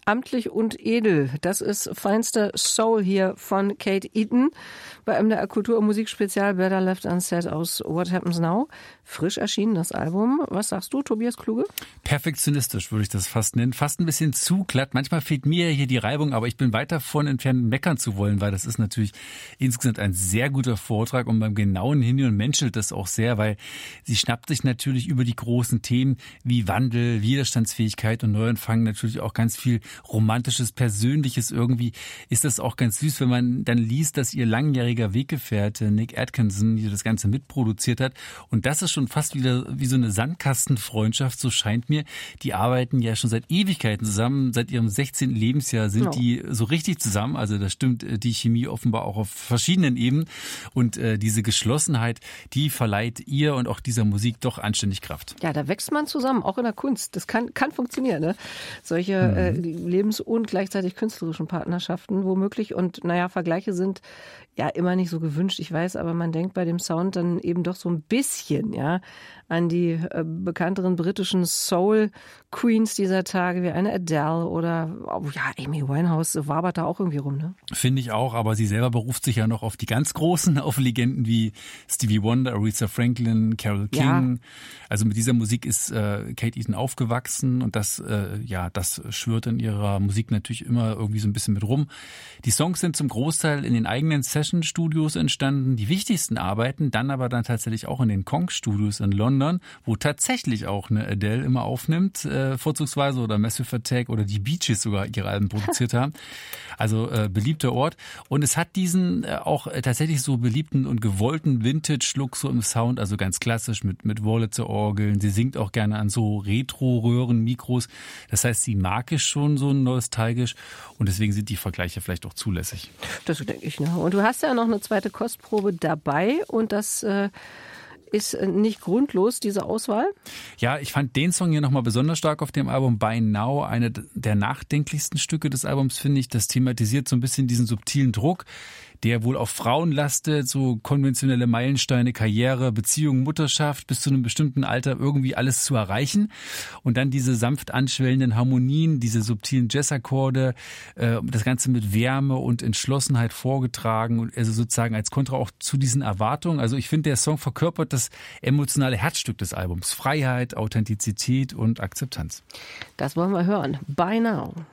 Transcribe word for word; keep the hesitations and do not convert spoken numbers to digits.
amtlich und edel. Das ist feinster Soul hier von Kate Eaton bei M D R Kultur- und Musikspezial Better Left Unsaid aus What Happens Now. Frisch erschienen das Album. Was sagst du, Tobias Kluge? Perfektionistisch würde ich das fast nennen. Fast ein bisschen zu glatt. Manchmal fehlt mir hier die Reibung, aber ich bin weit davon entfernt, meckern zu wollen, weil das ist natürlich insgesamt ein sehr guter Vortrag und beim genauen Hinhören menschelt das auch sehr, weil sie schnappt sich natürlich über die großen Themen wie Wandel, Widerstandsfähigkeit und Neuanfang natürlich auch ganz viel Romantisches, Persönliches. Irgendwie ist das auch ganz süß, wenn man dann liest, dass ihr langjähriger Weggefährte Nick Atkinson hier das Ganze mitproduziert hat. Und das ist schon fast wieder wie so eine Sandkastenfreundschaft, so scheint mir. Die arbeiten ja schon seit Ewigkeiten zusammen. Seit ihrem sechzehnten Lebensjahr sind oh. die so richtig zusammen. Also da stimmt die Chemie offenbar auch auf verschiedenen Ebenen. Und äh, diese Geschlossenheit, die verleiht ihr und auch dieser Musik doch anständig Kraft. Ja, da wächst man zusammen, auch in der Kunst. Das kann, kann funktionieren, ne? Solche mhm. äh, lebens- und gleichzeitig künstlerischen Partnerschaften womöglich. Und naja, Vergleiche sind ja immer nicht so gewünscht, ich weiß, aber man denkt bei dem Sound dann eben doch so ein bisschen, ja, an die äh, bekannteren britischen Soul-Queens dieser Tage, wie eine Adele oder, oh, ja, Amy Winehouse wabert da auch irgendwie rum, ne? Finde ich auch, aber sie selber beruft sich ja noch auf die ganz Großen, auf Legenden wie Stevie Wonder, Aretha Franklin, Carole King. Ja. Also mit dieser Musik ist äh, Kate Eaton aufgewachsen und das, äh, ja, das schwirrt in ihrer Musik natürlich immer irgendwie so ein bisschen mit rum. Die Songs sind zum Großteil in den eigenen Session-Studios entstanden, die wichtigsten Arbeiten dann aber dann tatsächlich auch in den Kong-Studios in London, wo tatsächlich auch eine Adele immer aufnimmt, äh, vorzugsweise, oder Massive Attack oder die Bee Gees sogar ihre Alben produziert haben. Also äh, beliebter Ort. Und es hat diesen äh, auch äh, tatsächlich so beliebten und gewollten Vintage-Look so im Sound, also ganz klassisch mit, mit Wurlitzer-Orgeln. Sie singt auch gerne an so Retro-Röhren-Mikros. Das heißt, sie mag es schon so nostalgisch und deswegen sind die Vergleiche vielleicht auch zulässig. Das denke ich, ne? Und du hast ja noch eine zweite Kostprobe dabei und das äh, ist nicht grundlos, diese Auswahl? Ja, ich fand den Song hier nochmal besonders stark auf dem Album By Now. Eine der nachdenklichsten Stücke des Albums, finde ich. Das thematisiert so ein bisschen diesen subtilen Druck, der wohl auf Frauen lastet, so konventionelle Meilensteine, Karriere, Beziehung, Mutterschaft, bis zu einem bestimmten Alter irgendwie alles zu erreichen. Und dann diese sanft anschwellenden Harmonien, diese subtilen Jazzakkorde, äh, das Ganze mit Wärme und Entschlossenheit vorgetragen und also sozusagen als Kontra auch zu diesen Erwartungen. Also ich finde, der Song verkörpert das emotionale Herzstück des Albums. Freiheit, Authentizität und Akzeptanz. Das wollen wir hören. By Now.